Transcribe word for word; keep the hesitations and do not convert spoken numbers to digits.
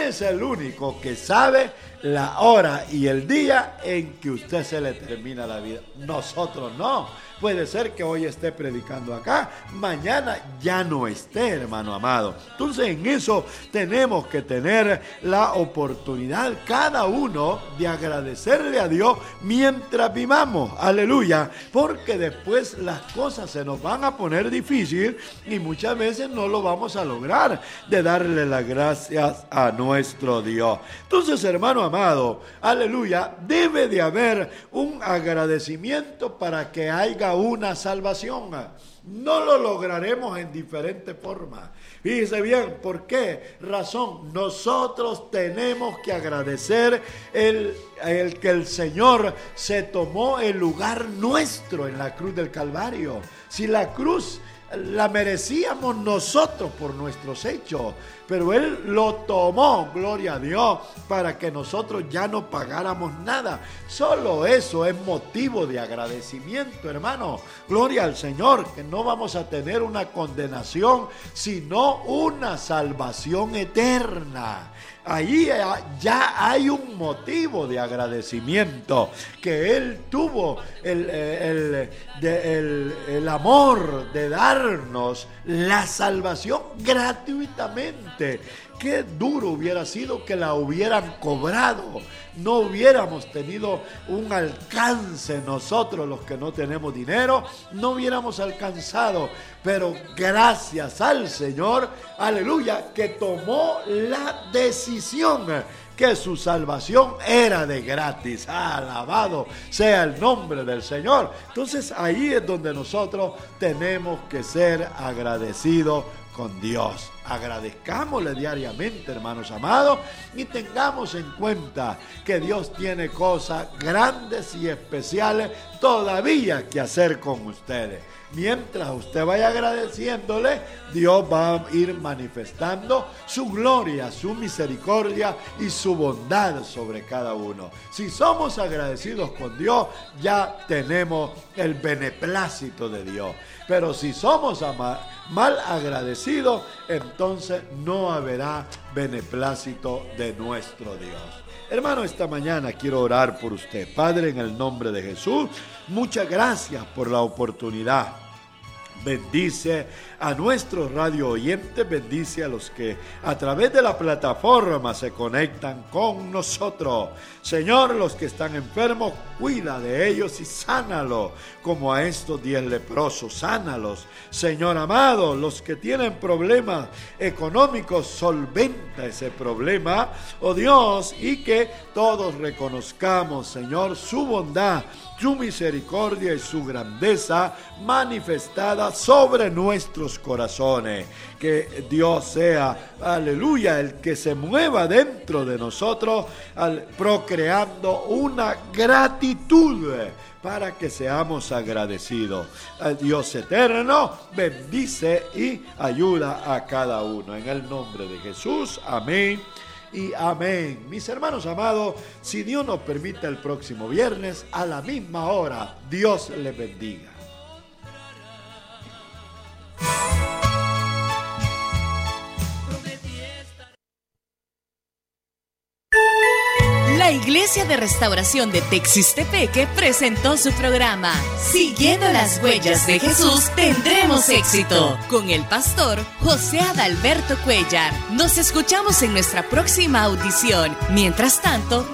es el único que sabe la hora y el día en que usted se le termina la vida. Nosotros no. Puede ser que hoy esté predicando acá, mañana ya no esté, hermano amado. Entonces en eso tenemos que tener la oportunidad cada uno de agradecerle a Dios mientras vivamos, aleluya, porque después las cosas se nos van a poner difíciles y muchas veces no lo vamos a lograr de darle las gracias a nuestro Dios. Entonces, hermano amado, aleluya, debe de haber un agradecimiento para que haya una salvación. No lo lograremos en diferentes formas. Fíjese bien, ¿por qué razón? Nosotros tenemos que agradecer el, el que el Señor se tomó el lugar nuestro en la cruz del Calvario. Si la cruz la merecíamos nosotros por nuestros hechos, pero Él lo tomó, gloria a Dios, para que nosotros ya no pagáramos nada. Solo eso es motivo de agradecimiento, hermano. Gloria al Señor, que no vamos a tener una condenación, sino una salvación eterna. Ahí ya hay un motivo de agradecimiento, que Él tuvo el, el, de, el, el amor de darnos la salvación gratuitamente. Qué duro hubiera sido que la hubieran cobrado. No hubiéramos tenido un alcance nosotros los que no tenemos dinero, no hubiéramos alcanzado. Pero gracias al Señor, aleluya, que tomó la decisión que su salvación era de gratis. Alabado sea el nombre del Señor. Entonces ahí es donde nosotros tenemos que ser agradecidos con Dios. Agradezcámosle diariamente, hermanos amados, y tengamos en cuenta que Dios tiene cosas grandes y especiales todavía que hacer con ustedes. Mientras usted vaya agradeciéndole, Dios va a ir manifestando su gloria, su misericordia y su bondad sobre cada uno. Si somos agradecidos con Dios, ya tenemos el beneplácito de Dios. Pero si somos ama- mal agradecidos, entonces no habrá beneplácito de nuestro Dios. Hermano, esta mañana quiero orar por usted. Padre, en el nombre de Jesús, muchas gracias por la oportunidad. Bendice a nuestros radio oyentes, bendice a los que a través de la plataforma se conectan con nosotros. Señor, los que están enfermos, cuida de ellos y sánalos, como a estos diez leprosos, sánalos. Señor amado, los que tienen problemas económicos, solventa ese problema, oh Dios, y que todos reconozcamos, Señor, su bondad, su misericordia y su grandeza manifestada sobre nuestros corazones. Que Dios sea, aleluya, el que se mueva dentro de nosotros, al, procreando una gratitud para que seamos agradecidos. El Dios eterno bendice y ayuda a cada uno. En el nombre de Jesús, amén. Y amén. Mis hermanos amados, si Dios nos permite el próximo viernes a la misma hora, Dios les bendiga. La Iglesia de Restauración de Texistepeque presentó su programa Siguiendo las Huellas de Jesús tendremos éxito, con el pastor José Adalberto Cuellar. Nos escuchamos en nuestra próxima audición. Mientras tanto,